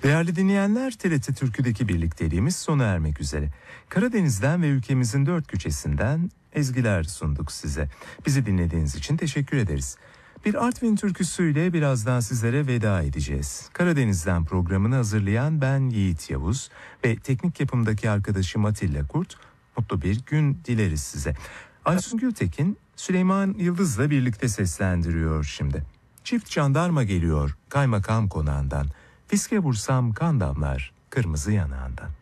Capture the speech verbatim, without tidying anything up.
Değerli dinleyenler, T R T Türkü'deki birlikteliğimiz sona ermek üzere. Karadeniz'den ve ülkemizin dört köşesinden ezgiler sunduk size. Bizi dinlediğiniz için teşekkür ederiz. Bir Artvin türküsüyle birazdan sizlere veda edeceğiz. Karadeniz'den programını hazırlayan ben Yiğit Yavuz ve teknik yapımdaki arkadaşım Atilla Kurt, mutlu bir gün dileriz size. Aysun Gültekin, Süleyman Yıldız'la birlikte seslendiriyor şimdi. Çift jandarma geliyor kaymakam konağından. Fiske vursam kan damlar kırmızı yanağından.